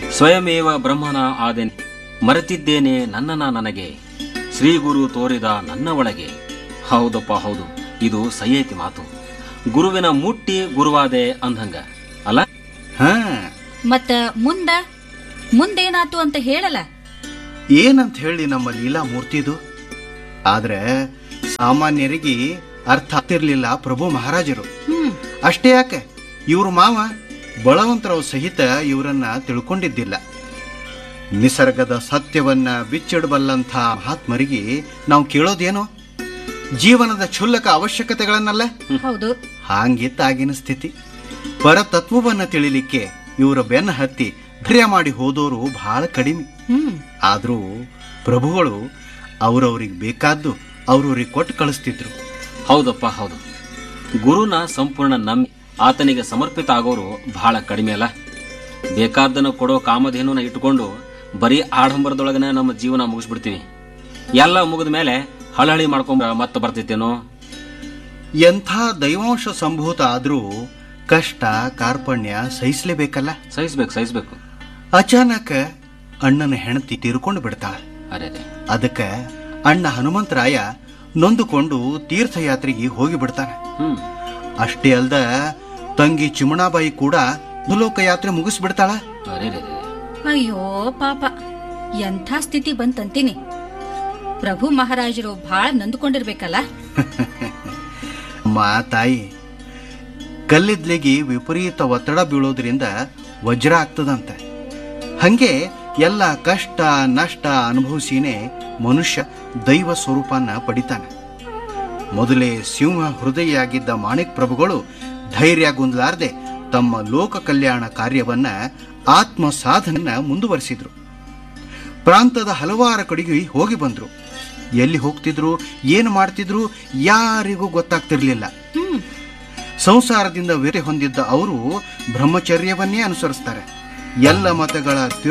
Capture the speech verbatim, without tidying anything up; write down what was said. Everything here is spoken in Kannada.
ಸ್ವಯಮೇವ ಬ್ರಹ್ಮನ ಆದೆನೆ, ಮರೆತಿದ್ದೇನೆ ನನ್ನನ ನನಗೆ, ಶ್ರೀ ಗುರು ತೋರಿದ ನನ್ನ ಒಳಗೆ. ಹೌದಪ್ಪ ಹೌದು, ಇದು ಸಹ್ಯತಿ ಮಾತು. ಗುರುವಿನ ಮುಟ್ಟಿ ಗುರುವಾದೆ ಅಂದಂಗ ಅಲ್ಲ. ಹಾ, ಮತ್ತ ಮುಂದ ಮುಂದೇನಾತು ಅಂತ ಹೇಳಲ್ಲ. ಏನಂತ ಹೇಳಿ ನಮ್ಮ ಲೀಲಾ ಮೂರ್ತಿದು. ಆದ್ರೆ ಸಾಮಾನ್ಯರಿಗೆ ಅರ್ಥ ಆಗ್ತಿರ್ಲಿಲ್ಲ ಪ್ರಭು ಮಹಾರಾಜರು. ಹ್ಮ್ ಅಷ್ಟೇ ಯಾಕೆ, ಇವ್ರ ಮಾವ ಬಳವಂತರವ್ ಸಹಿತ ಇವರನ್ನ ತಿಳ್ಕೊಂಡಿದ್ದಿಲ್ಲ. ನಿಸರ್ಗದ ಸತ್ಯವನ್ನ ಬಿಚ್ಚಿಡಬಲ್ಲಂಥ ಮಹಾತ್ಮರಿಗೆ ನಾವು ಕೇಳೋದೇನು? ಜೀವನದ ಕ್ಷುಲ್ಲಕ ಅವಶ್ಯಕತೆಗಳನ್ನಲ್ಲ. ಹೌದು. ಹಾಂಗಿತ್ತ ಆಗಿನ ಸ್ಥಿತಿ. ಪರತತ್ವವನ್ನ ತಿಳಿಲಿಕ್ಕೆ ಇವರ ಬೆನ್ನ ಹತ್ತಿ ಧೈರ್ಯ ಮಾಡಿ ಹೋದವರು ಬಹಳ ಕಡಿಮೆ. ಹ್ಮ್ ಆದ್ರೂ ಪ್ರಭುಗಳು ಅವ್ರವ್ರಿಗೆ ಬೇಕಾದ್ದು ಅವ್ರವ್ರಿಗೆ ಕೊಟ್ಟು ಕಳಿಸ್ತಿದ್ರು. ಹೌದಪ್ಪ ಹೌದು. ಗುರುನ ಸಂಪೂರ್ಣ ನಂಬಿ ಆತನಿಗೆ ಸಮರ್ಪಿತ ಆಗೋರು ಬಹಳ ಕಡಿಮೆ ಅಲ್ಲ. ಬೇಕಾದ್ದನ್ನು ಕೊಡೋ ಕಾಮಧೇನುನ ಇಟ್ಟುಕೊಂಡು ಬರೀ ಆಡಂಬರದೊಳಗನೆ ನಮ್ಮ ಜೀವನ ಮುಗಿಸ್ಬಿಡ್ತೀವಿ. ಎಲ್ಲ ಮುಗಿದ ಮೇಲೆ ಹಳಹಳಿ ಮಾಡ್ಕೊಂಡ್ ಮತ್ತೆ ಬರ್ತೈತೇನೋ. ಎಂಥ ದೈವಾಂಶ ಸಂಭೂತ ಆದ್ರೂ ಕಷ್ಟ ಕಾರ್ಪಣ್ಯ ಸಹಿಸ್ಲೇಬೇಕಲ್ಲ. ಸಹಿಸ್ಬೇಕು ಸಹಿಸ್ಬೇಕು. ಅಚಾನಕ ಅಣ್ಣನ ಹೆಂಡತಿ ತೀರ್ಕೊಂಡು ಬಿಡ್ತಾಳೆ. ಅರೆ ಅದಕ್ಕೆ ಅಣ್ಣ ಹನುಮಂತರಾಯ ನೊಂದುಕೊಂಡು ತೀರ್ಥಯಾತ್ರೆಗೆ ಹೋಗಿ ಬಿಡ್ತಾನೆ. ಹ್ಮ್ ಅಷ್ಟೇ ಅಲ್ದ ತಂಗಿ ಚಿಮಣಾಬಾಯಿ ಕೂಡ ಭೂಲೋಕ ಯಾತ್ರೆ ಮುಗಿಸ್ಬಿಡ್ತಾಳ. ಅರೆ ಅಯ್ಯೋ ಪಾಪ, ಎಂಥ ಸ್ಥಿತಿ ಬಂತಂತೀನಿ. ಪ್ರಭು ಮಹಾರಾಜರು ಬಹಳ ನೊಂದುಕೊಂಡಿರ್ಬೇಕಲ್ಲ. ಮಾ ತಾಯಿ, ಕಲ್ಲಿದ್ಲಿಗೆ ವಿಪರೀತ ಒತ್ತಡ ಬೀಳೋದ್ರಿಂದ ವಜ್ರ ಆಗ್ತದಂತೆ. ಹಂಗೆ ಎಲ್ಲ ಕಷ್ಟ ನಷ್ಟ ಅನುಭವಿಸಿನೇ ಮನುಷ್ಯ ದೈವ ಸ್ವರೂಪನ ಪಡಿತಾನೆ. ಮೊದಲೇ ಸಿಂಹ ಹೃದಯಿಯಾಗಿದ್ದ ಮಾಣಿಕ್ ಪ್ರಭುಗಳು ಧೈರ್ಯ ಗುಂದಲಾರದೆ ತಮ್ಮ ಲೋಕ ಕಲ್ಯಾಣ ಕಾರ್ಯವನ್ನ ಆತ್ಮ ಸಾಧನೆಯನ್ನ ಮುಂದುವರಿಸಿದ್ರು. ಪ್ರಾಂತದ ಹಲವಾರು ಕಡೆಗೆ ಹೋಗಿ ಬಂದ್ರು. ಎಲ್ಲಿ ಹೋಗ್ತಿದ್ರು, ಏನು ಮಾಡ್ತಿದ್ರು ಯಾರಿಗೂ ಗೊತ್ತಾಗ್ತಿರ್ಲಿಲ್ಲ. ಹ್ಮ್ ಸಂಸಾರದಿಂದ ವೇರೆ ಹೊಂದಿದ್ದ ಅವರು ಬ್ರಹ್ಮಚರ್ಯವನ್ನೇ ಅನುಸರಿಸ್ತಾರೆ. ಎಲ್ಲ ಮತಗಳ